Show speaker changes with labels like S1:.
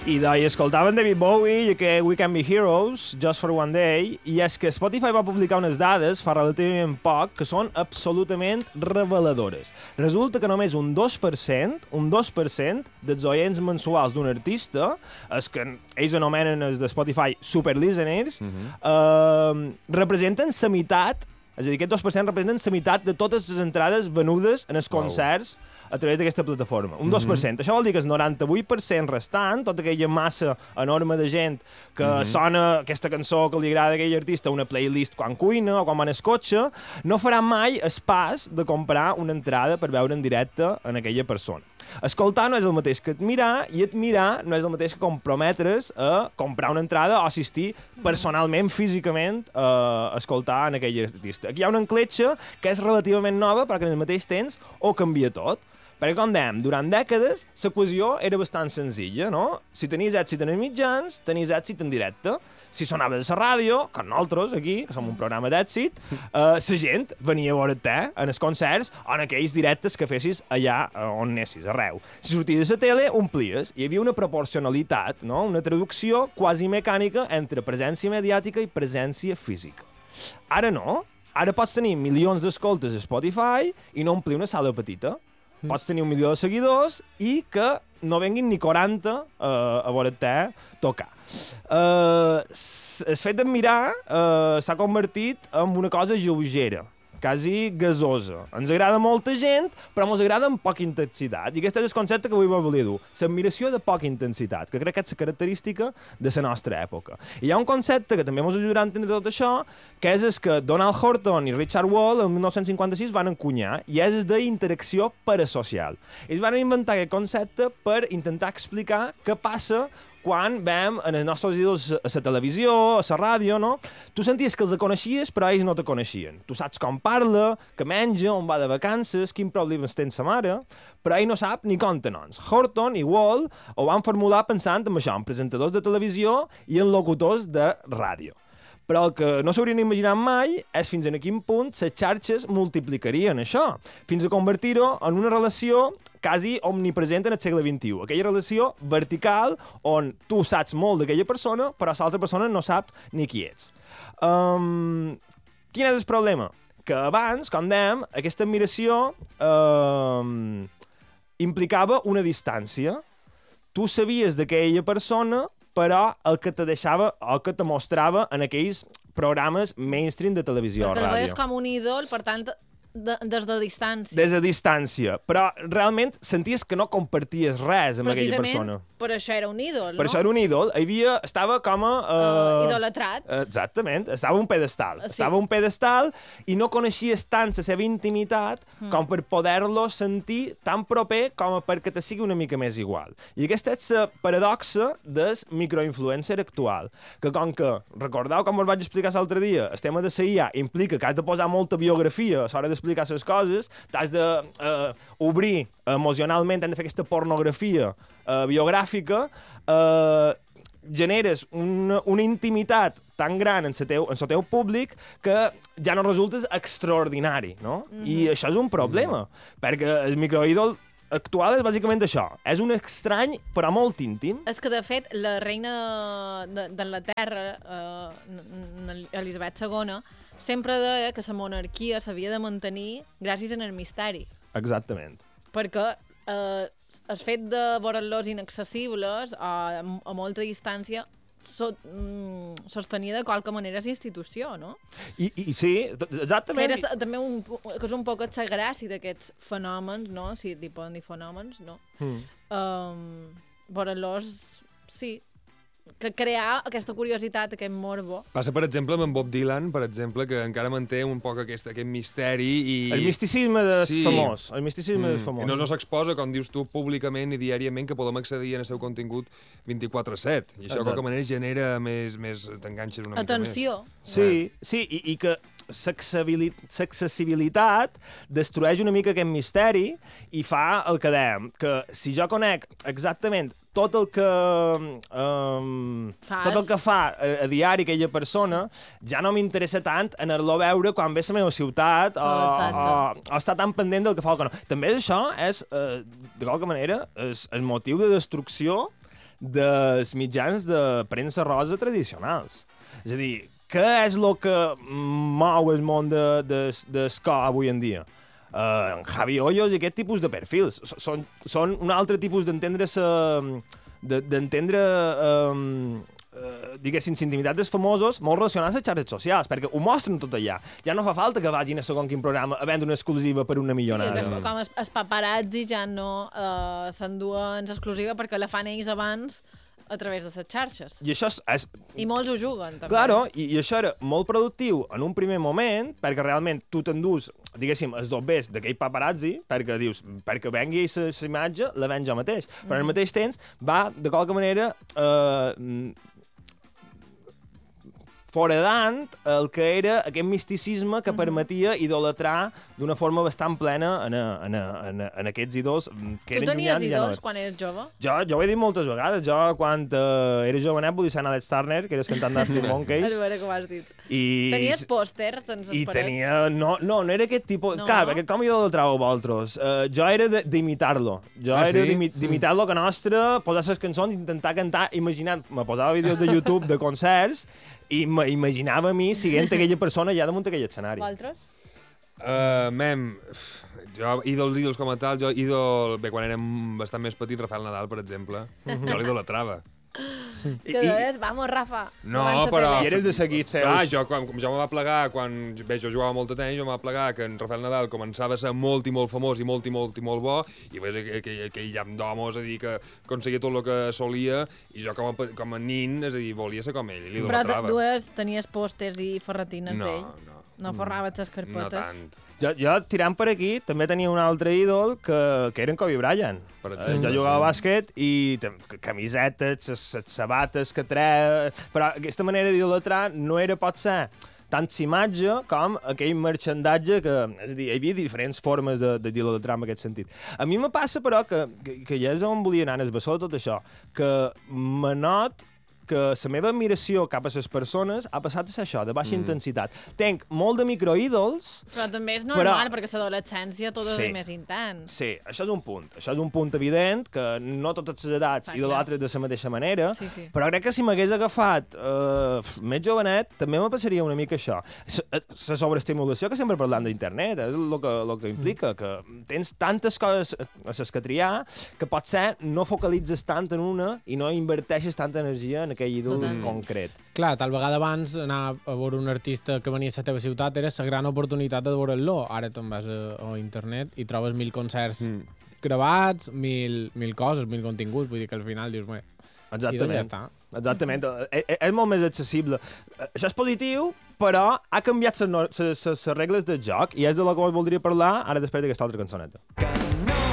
S1: I escoltaven David Bowie i que We Can Be Heroes, Just for One Day, i és que Spotify va publicar unes dades fa relativament poc que són absolutament reveladores. Resulta que només un 2% dels oients mensuals d'un artista, els que ells anomenen els de Spotify super listeners, representen la meitat. És a dir, aquest 2% representen la meitat de totes les entrades venudes en els concerts a través d'aquesta plataforma. Un 2%. Això vol dir que el 98% restant, tota aquella massa enorme de gent que sona aquesta cançó que li agrada a aquell artista a una playlist quan cuina o quan va en el cotxe, no farà mai el pas de comprar una entrada per veure en directe en aquella persona. Escoltar no és el mateix que admirar, i admirar no és el mateix que comprometre's a comprar una entrada o assistir personalment, físicament, a escoltar en aquell artista. Aquí hi ha una encletxa que és relativament nova, però que en el mateix temps ho canvia tot. Perquè, com dèiem, durant dècades l'equació era bastant senzilla, no? Si tenies èxit en els mitjans, tenies èxit en directe. Si sonava a la ràdio, com nosaltres aquí, que som un programa d'èxit, la gent venia a veure-te en els concerts o en aquells directes que fessis allà on anessis, arreu. Si sorties a la tele, omplies. Hi havia una proporcionalitat, no? Una traducció quasi mecànica entre presència mediàtica i presència física. Ara no. Ara pots tenir milions d'escoltes a Spotify i no omplir una sala petita. Pots tenir 1 milió de seguidors i que no venguin ni 40 a veure-te tocar. El fet d'admirar s'ha convertit en una cosa lleugera, quasi gasosa. Ens agrada molta gent, però ens agrada amb poca intensitat. I aquest és el concepte que avui volia dur. L'admiració de poca intensitat, que crec que és la característica de la nostra època. I hi ha un concepte que també ens ajudarà a entendre tot això, que és el que Donald Horton i Richard Wall en 1956 van encunyar, i és el d'interacció parasocial. Ells van inventar aquest concepte per intentar explicar què passa quan veiem en els nostres ídols a la televisió, a la ràdio, no? Tu senties que els coneixies, però ells no te coneixien. Tu saps com parla, que menja, on va de vacances, quin problemes té sa mare, però ell no sap ni com té noms. Horton i Wall ho van formular pensant en això, en presentadors de televisió i en locutors de ràdio. Però el que no s'haurien imaginat mai és fins a quin punt les xarxes multiplicarien això, fins a convertir-ho en una relació quasi omnipresent en el segle XXI. Aquella relació vertical on tu saps molt d'aquella persona, però l'altra persona no sap ni qui ets. Quin és el problema? Que abans, com dèiem, aquesta admiració implicava una distància. Tu sabies d'aquella persona, però el que te deixava, el que te mostrava en aquells programes mainstream de televisió o ràdio.
S2: Perquè el veies com un ídol, per tant, des de distància.
S1: Des de distància. Però realment senties que no comparties res amb aquella persona.
S2: Precisament per això era un ídol, no?
S1: Per això era un ídol. Estava com a...
S2: idolatrat.
S1: Exactament. Estava un pedestal.
S2: Sí.
S1: Estava un pedestal i no coneixies tant la seva intimitat com per poder-lo sentir tan proper com perquè te sigui una mica més igual. I aquesta és la paradoxa del microinfluencer actual. Que com que, recordeu com us vaig explicar l'altre dia, el tema de la IA implica que has de posar molta biografia a l'hora d'explicar les coses, t'has d'obrir emocionalment, has de fer aquesta pornografia biogràfica, generes una intimitat tan gran en el teu públic que ja no resultes extraordinari, no? I això és un problema, perquè el microídol actual és bàsicament això. És un estrany, però molt íntim.
S2: És que, de fet, la reina d'Anglaterra, Elisabet II, sempre deia que la monarquia s'havia de mantenir gràcies al misteri.
S1: Exactament.
S2: Perquè el fet de veure-los inaccessibles a molta distància sostenia de qualque manera la institució, no?
S1: I sí, exactament.
S2: Que també que és un poc la gràcia d'aquests fenòmens, no? Si li poden dir fenòmens, no? Veure-los, sí, que crear aquesta curiositat, aquest morbo.
S3: Passa, per exemple, amb en Bob Dylan, per exemple, que encara manté un poc aquest misteri i...
S1: El misticisme famós. El misticisme famós.
S3: I no s'exposa, com dius tu, públicament i diàriament, que podem accedir al seu contingut 24/7. I això, de qualque manera, genera més t'enganxes una mica més.
S2: Atenció.
S1: Sí, i que l'accessibilitat destrueix una mica aquest misteri i fa el que dèiem, que si jo conec exactament tot el que fa a diari aquella persona, ja no m'interessa tant anar-lo a veure quan ve a la meva ciutat o estar tan pendent del que fa el que no. També això és, de qualque manera, el motiu de destrucció dels mitjans de premsa rosa tradicionals. És a dir, què és el que mou el món d'escó avui en dia? Javi Hoyos i aquest tipus de perfils. Són un altre tipus diguéssim, intimitat dels famosos molt relacionats a les xarxes socials, perquè ho mostren tot allà. Ja no fa falta que vagin a segon quin programa a vendre una exclusiva per una milionada.
S2: Sí, com els paparazzi ja no s'enduen exclusiva perquè la fan ells abans a través de les xarxes.
S1: I això és...
S2: I molts ho juguen, també.
S1: Claro, i això era molt productiu en un primer moment, perquè realment tu t'endús, diguéssim, els dobbers d'aquell paparazzi, perquè dius, perquè vengui la imatge, la venc jo mateix. Però al mateix temps va, de qualque manera, foradant el que era aquest misticisme que permetia idolatrar d'una forma bastant plena en aquests ídols que eren llunyans.
S2: Tu tenies ídols quan eres jove?
S1: Jo ho he dit moltes vegades. Jo, quan era jovenet, volia ser Alex Turner, que eres cantant d'Arctic Monkeys.
S2: A veure com has dit.
S1: Tenies
S2: pòsters en les parets?
S1: Tenia... No era aquest tipus...
S2: No.
S1: Clar, perquè com idolatràveu vosaltres? Jo era d'imitar-lo. Jo era d'imitar-lo que nostre, posar les cançons, intentar cantar, imaginant... Me posava vídeos de YouTube de concerts i m'imaginava a mi siguent aquella persona ja damunt aquell escenari.
S2: Vosaltres?
S3: Jo, ídols com a tal, quan érem bastant més petits, Rafael Nadal, per exemple, jo l'idolatrava.
S2: Que deies, vamos, Rafa.
S3: No, però...
S1: I eres de seguit seus.
S3: Clar, jo me va plegar, quan jo jugava molt de tenis, jo me va plegar que en Rafael Nadal començava a ser molt i molt famós i molt bo, i ves aquell llamp d'homos, és a dir, que aconseguia tot el que solia, i jo com a nin, és a dir, volia ser com ell, i l'idolatrava.
S2: Però tenies pòsters i ferretines d'ell? No forraves les carpetes?
S3: No tant.
S1: Jo, tirant per aquí, també tenia un altre ídol que era en Kobe Bryant. Jo jugava a bàsquet i camisetes, les sabates que treia... Però aquesta manera d'idolatrar no era, potser, tant imatge com aquell marxandatge que... És a dir, hi havia diferents formes d'idolatrar en aquest sentit. A mi me passa, però, que ja és on volia anar en el bessó de tot això, que me not que la meva admiració cap a les persones ha passat a ser això, de baixa intensitat. Tenc molt de microídols...
S2: Però també és normal, perquè l'adolescència tot és més intens.
S1: Sí, això és un punt. Això és un punt evident, que no totes les edats idolatres de la mateixa manera, però crec que si m'hagués agafat més jovenet, també me passaria una mica això. La sobreestimulació que sempre parlant d'internet, és el que implica, que tens tantes coses a les que triar, que potser no focalitzes tant en una i no inverteixes tanta energia en aquell ídol concret.
S4: Clar, tal vegada abans anar a veure un artista que venia a la teva ciutat era la gran oportunitat de veure'l. Ara te'n vas a internet i trobes 1000 concerts gravats, 1000 coses, 1000 continguts, vull dir que al final dius,
S1: Exactament. Exactament. És molt més accessible. Això és positiu, però ha canviat les regles del joc i és de la que us voldria parlar ara després d'aquesta altra cançoneta.